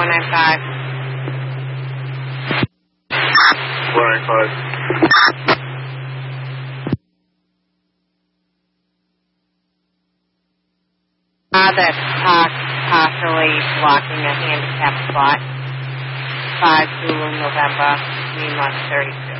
495. 495. That's partially blocking a handicap spot. 5 Zulu November, Lima 36.